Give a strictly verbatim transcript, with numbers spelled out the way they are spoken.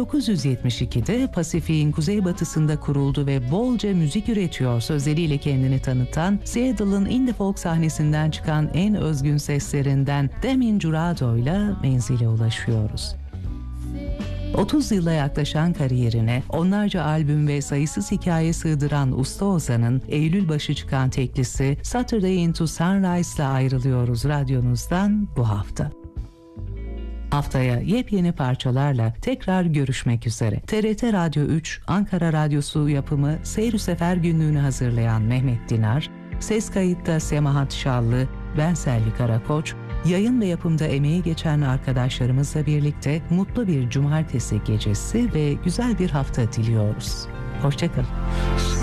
dokuz yüz yetmiş ikide Pasifik'in kuzeybatısında kuruldu ve bolca müzik üretiyor sözleriyle kendini tanıtan, Seattle'ın indie folk sahnesinden çıkan en özgün seslerinden Demin Jurado ile menzile ulaşıyoruz. otuz yıla yaklaşan kariyerine onlarca albüm ve sayısız hikaye sığdıran usta ozanın Eylül başı çıkan teklisi Saturday into Sunrise ile ayrılıyoruz radyonuzdan bu hafta. Haftaya yepyeni parçalarla tekrar görüşmek üzere. T R T Radyo üç, Ankara Radyosu yapımı Seyir Sefer günlüğünü hazırlayan Mehmet Dinar, ses kayıtta Semahat Şallı, ben Selvi Karakoç, yayın ve yapımda emeği geçen arkadaşlarımızla birlikte mutlu bir cumartesi gecesi ve güzel bir hafta diliyoruz. Hoşçakalın.